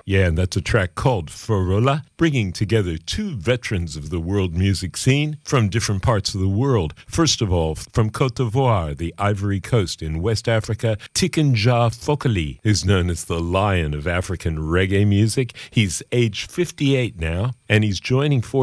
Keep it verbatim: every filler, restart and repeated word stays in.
Yeah, and that's a track called Forola, bringing together two veterans of the world music scene from different parts of the world. First of all, from Côte d'Ivoire, the Ivory Coast in West Africa, Tiken Jah Fakoly is known as the Lion of African reggae music. He's age fifty-eight now, and he's joining forces